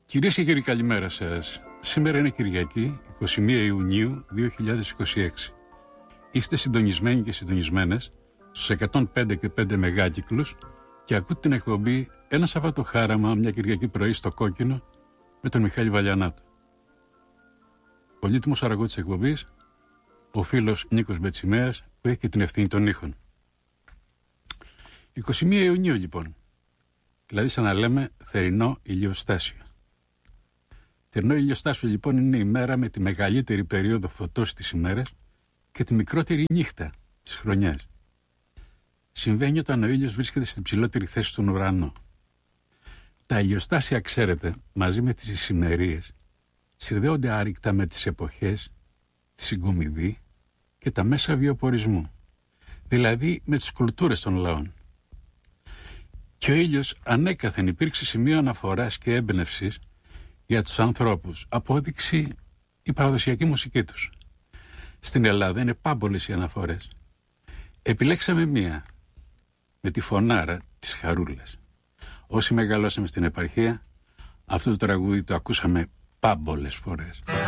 Κυρίες και κύριοι, καλημέρα σας. Σήμερα είναι Κυριακή, 21 Ιουνίου 2026. Είστε συντονισμένοι και συντονισμένες στους 105 και 5 μεγάκυκλους και ακούτε την εκπομπή «Ένα Σαββατοχάραμα, μια Κυριακή πρωί στο Κόκκινο» με τον Μιχάλη Βαλιανάτο. Πολύτιμος αραγό της εκπομπής, ο φίλος Νίκος Μπετσιμέας, που έχει και την ευθύνη των ήχων. 21 Ιουνίου λοιπόν, δηλαδή σαν να λέμε θερινό ηλιοστάσιο. Θερινό ηλιοστάσιο λοιπόν είναι η μέρα με τη μεγαλύτερη περίοδο φωτός της ημέρας και τη μικρότερη νύχτα της χρονιάς. Συμβαίνει όταν ο ήλιος βρίσκεται στην ψηλότερη θέση στον ουρανό. Τα ηλιοστάσια, ξέρετε, μαζί με τις ησημερίες, συνδέονται άρρηκτα με τις εποχές, τη συγκομιδή και τα μέσα βιοπορισμού, δηλαδή με τις κουλτούρες των λαών. Και ο ήλιος ανέκαθεν υπήρξε σημείο αναφοράς και έμπνευσης για τους ανθρώπους, απόδειξη η παραδοσιακή μουσική τους. Στην Ελλάδα είναι πάμπολες οι αναφορές. Επιλέξαμε μία, με τη φωνάρα της Χαρούλας. Όσοι μεγαλώσαμε στην επαρχία, αυτό το τραγούδι το ακούσαμε πάμπολες φορές.